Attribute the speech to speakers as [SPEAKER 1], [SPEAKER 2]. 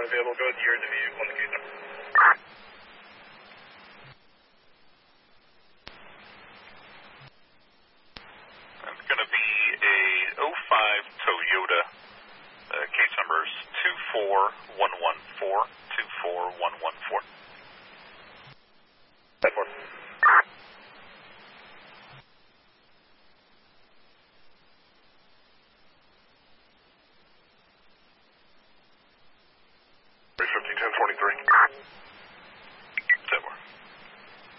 [SPEAKER 1] available. Go ahead and year the vehicle and the case number.
[SPEAKER 2] It's going to be a 05 Toyota. Case number is 24114.